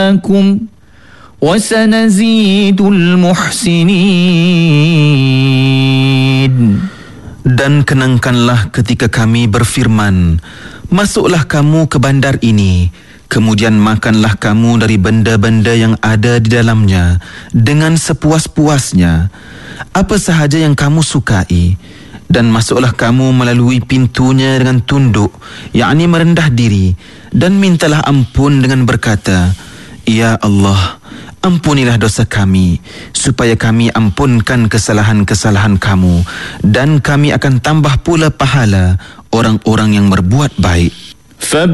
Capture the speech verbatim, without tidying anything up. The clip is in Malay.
وَسَنَزِيدُ الْمُحْسِنِينَ. Dan kenangkanlah ketika kami berfirman, masuklah kamu ke bandar ini, kemudian makanlah kamu dari benda-benda yang ada di dalamnya dengan sepuas-puasnya, apa sahaja yang kamu sukai, dan masuklah kamu melalui pintunya dengan tunduk, yakni merendah diri, dan mintalah ampun dengan berkata, Ya Allah, ampunilah dosa kami, supaya kami ampunkan kesalahan-kesalahan kamu, dan kami akan tambah pula pahala orang-orang yang berbuat baik.